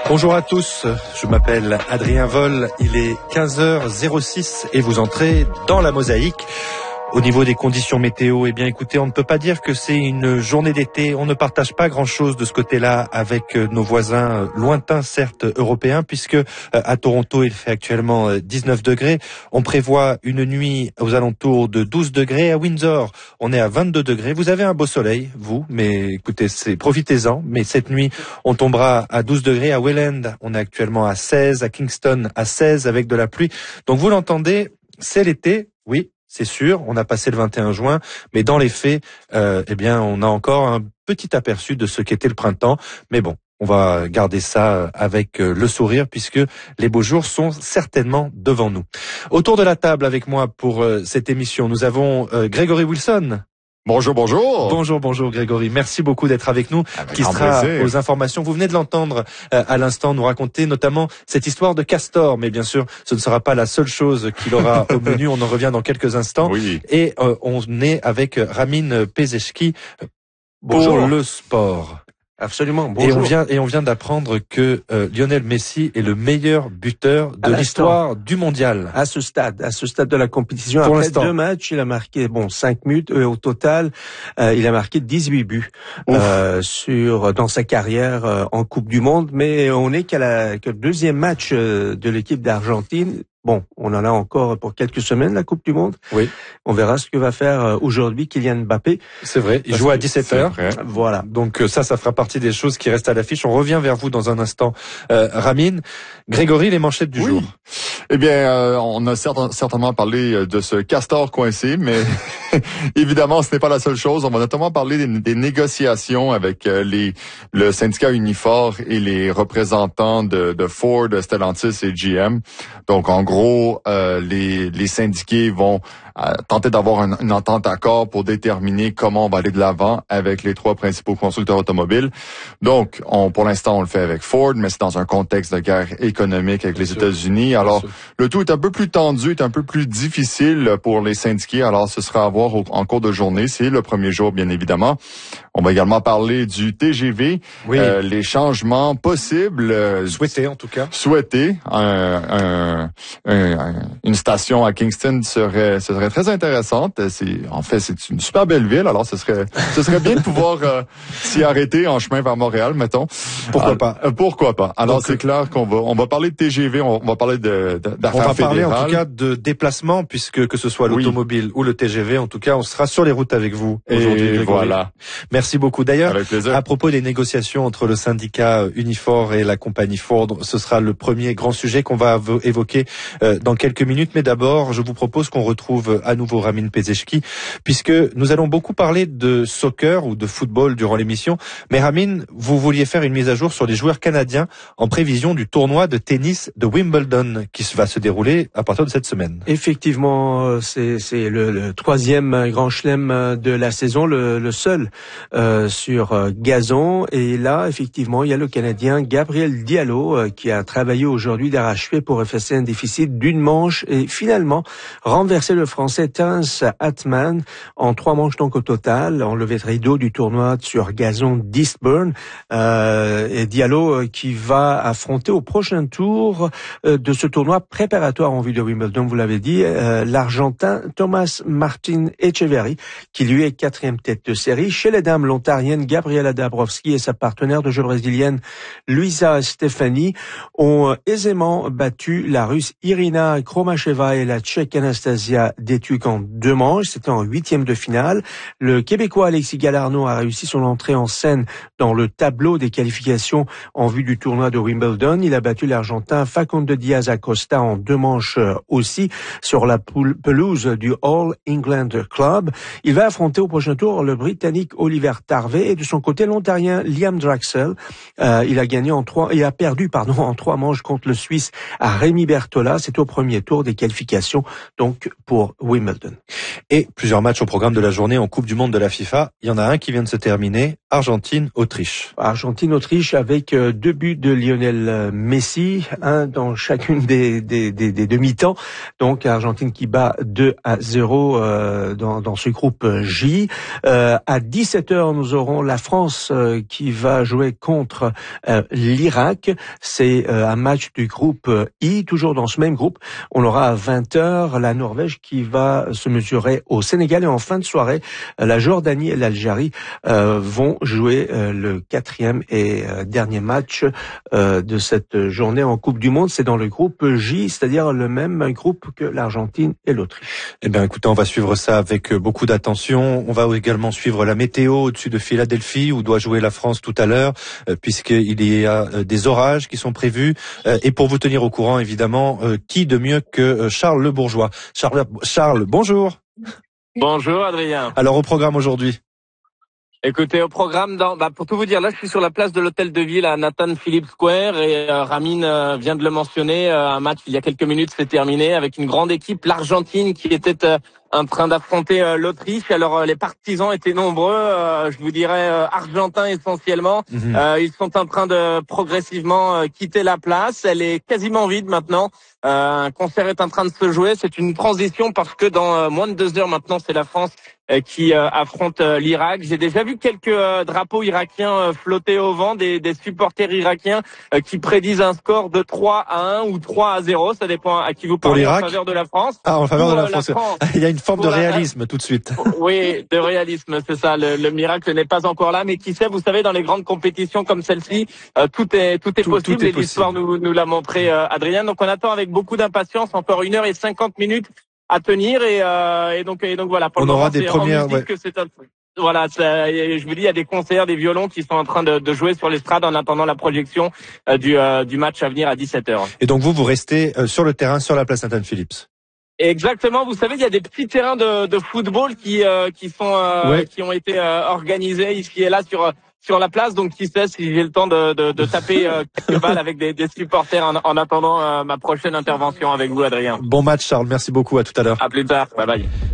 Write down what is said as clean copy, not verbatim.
Bonjour à tous, je m'appelle Adrien Vol, il est 15h06 et vous entrez dans la mosaïque. Au niveau des conditions météo, eh bien écoutez, on ne peut pas dire que c'est une journée d'été. On ne partage pas grand-chose de ce côté-là avec nos voisins lointains, certes européens, puisque à Toronto, il fait actuellement 19 degrés. On prévoit une nuit aux alentours de 12 degrés. À Windsor, on est à 22 degrés. Vous avez un beau soleil, vous, mais écoutez, profitez-en. Mais cette nuit, on tombera à 12 degrés. À Welland, on est actuellement à 16. À Kingston, à 16 avec de la pluie. Donc vous l'entendez, c'est l'été, oui. C'est sûr, on a passé le 21 juin, mais dans les faits, eh bien, on a encore un petit aperçu de ce qu'était le printemps. Mais bon, on va garder ça avec le sourire puisque les beaux jours sont certainement devant nous. Autour de la table avec moi pour cette émission, nous avons Grégory Wilson. Bonjour, bonjour. Bonjour Grégory. Merci beaucoup d'être avec nous, qui sera plaisir. aux informations. Vous venez de l'entendre à l'instant nous raconter notamment cette histoire de castor. Mais bien sûr, ce ne sera pas la seule chose qu'il aura au menu. On en revient dans quelques instants. Oui. Et on est avec Ramin Pezeshki pour le sport. Absolument. Bonjour. Et on vient d'apprendre que Lionel Messi est le meilleur buteur de l'histoire du mondial. À ce stade de la compétition. Pour après l'instant. 2 matchs, il a marqué 5 buts au total. Il a marqué 18 buts dans sa carrière en Coupe du Monde. Mais on n'est qu'à le deuxième match de l'équipe d'Argentine. Bon, on en a encore pour quelques semaines, la Coupe du Monde. Oui. On verra ce que va faire aujourd'hui Kylian Mbappé. C'est vrai, il joue à 17h. Voilà. Donc ça fera partie des choses qui restent à l'affiche. On revient vers vous dans un instant. Ramin, Grégory, les manchettes du jour. Eh bien, on a certainement parlé de ce castor coincé, mais évidemment, ce n'est pas la seule chose. On va notamment parler des négociations avec le syndicat Unifor et les représentants de Ford, Stellantis et GM. Donc, en gros, les syndiqués vont tenter d'avoir une entente accord pour déterminer comment on va aller de l'avant avec les 3 principaux constructeurs automobiles. Donc, pour l'instant, on le fait avec Ford, mais c'est dans un contexte de guerre économique avec les États-Unis. Alors, le tout est un peu plus tendu, est un peu plus difficile pour les syndiqués. Alors, ce sera à voir en cours de journée. C'est le premier jour, bien évidemment. On va également parler du TGV, les changements possibles. Souhaités, en tout cas. Souhaités. Une station à Kingston serait très intéressante. C'est une super belle ville. Alors, ce serait bien de pouvoir s'y arrêter en chemin vers Montréal, mettons. Pourquoi pas? Pourquoi pas? Alors, donc, c'est clair on va parler de TGV, on va parler d'affaires fédérales. On va parler en tout cas de déplacement, puisque que ce soit l'automobile ou le TGV, en tout cas, on sera sur les routes avec vous aujourd'hui. Et voilà. Merci beaucoup. D'ailleurs, avec plaisir. À propos des négociations entre le syndicat Unifor et la compagnie Ford, ce sera le premier grand sujet qu'on va évoquer dans quelques minutes. Mais d'abord, je vous propose qu'on retrouve à nouveau Ramin Pezeshki, puisque nous allons beaucoup parler de soccer ou de football durant l'émission. Mais Ramin, vous vouliez faire une mise à jour sur les joueurs canadiens en prévision du tournoi de tennis de Wimbledon qui va se dérouler à partir de cette semaine. Effectivement, c'est le 3e grand chelem de la saison, le seul sur gazon. Et là, effectivement, il y a le Canadien Gabriel Diallo qui a travaillé aujourd'hui d'arrache-pied pour effacer un déficit d'une manche et finalement renverser le Français Terence Atman en 3 manches donc au total, enlevé de rideau du tournoi sur gazon d'Eastbourne. Et Diallo qui va affronter au prochain tour de ce tournoi préparatoire en vue de Wimbledon, vous l'avez dit, l'Argentin Thomas Martin Echeverry, qui lui est 4e tête de série. Chez les dames, l'Ontarienne Gabriela Dabrowski et sa partenaire de jeu brésilienne Luisa Stefani ont aisément battu la Russe Irina Kromacheva et la Tchèque Anastasia Detjuk en 2 manches. C'était en 8e de finale. Le Québécois Alexis Galarneau a réussi son entrée en scène dans le tableau des qualifications en vue du tournoi de Wimbledon. Il a battu l'Argentin Facundo Diaz Acosta en 2 manches aussi sur la pelouse du All England Club. Il va affronter au prochain tour le Britannique Oliver Tarvey et de son côté l'Ontarien Liam Draxel. Il a perdu en 3 manches contre le Suisse à Rémi Bertolas. c'est au premier tour des qualifications donc pour Wimbledon. Et plusieurs matchs au programme de la journée en Coupe du Monde de la FIFA. Il y en a un qui vient de se terminer, Argentine-Autriche. Argentine-Autriche avec 2 buts de Lionel Messi, un dans chacune des demi-temps. Donc Argentine qui bat 2-0 dans ce groupe J. À 17h, nous aurons la France qui va jouer contre l'Irak. C'est un match du groupe I, toujours dans ce même groupe. On aura à 20h la Norvège qui va se mesurer au Sénégal, et en fin de soirée, la Jordanie et l'Algérie vont jouer le 4e et dernier match de cette journée en Coupe du Monde. C'est dans le groupe J, c'est-à-dire le même groupe que l'Argentine et l'Autriche. Eh bien, écoutez, on va suivre ça avec beaucoup d'attention. On va également suivre la météo au-dessus de Philadelphie, où doit jouer la France tout à l'heure, puisqu'il y a des orages qui sont prévus. Et pour vous tenir au courant, évidemment, qui de mieux que Charles Le Bourgeois. Charles, bonjour. Bonjour Adrien. Alors, au programme aujourd'hui. Écoutez, au programme, pour tout vous dire, là je suis sur la place de l'Hôtel de Ville à Nathan Phillips Square et Ramin vient de le mentionner, un match il y a quelques minutes s'est terminé avec une grande équipe, l'Argentine qui était en train d'affronter l'Autriche. Alors les partisans étaient nombreux, je vous dirais argentins essentiellement. Ils sont en train de progressivement quitter la place. Elle est quasiment vide maintenant. Un concert est en train de se jouer. C'est une transition parce que dans moins de 2 heures maintenant, c'est la France qui affronte l'Irak. J'ai déjà vu quelques drapeaux irakiens flotter au vent, des supporters irakiens qui prédisent un score de 3-1 ou 3-0. Ça dépend à qui vous parlez, en faveur de la France. Ah, en faveur de la France. Il y a une forme de réalisme tout de suite. Oui, de réalisme, c'est ça. Le miracle n'est pas encore là, mais qui sait, vous savez, dans les grandes compétitions comme celle-ci, tout est possible et l'histoire nous l'a montré, Adrien. Donc on attend avec beaucoup d'impatience, encore 1h50 à tenir et donc voilà. Pour on aura des premières. Voilà, je vous dis, il y a des concerts, des violons qui sont en train de jouer sur l'estrade en attendant la projection du match à venir à 17h. Et donc vous restez sur le terrain, sur la place Nathan Phillips. Exactement, vous savez, il y a des petits terrains de football qui ont été organisés ici et là sur la place, donc qui sait si j'ai le temps de taper quelques balles avec des supporters en attendant ma prochaine intervention avec vous, Adrien. Bon match, Charles, merci beaucoup, à tout à l'heure. À plus tard, bye bye.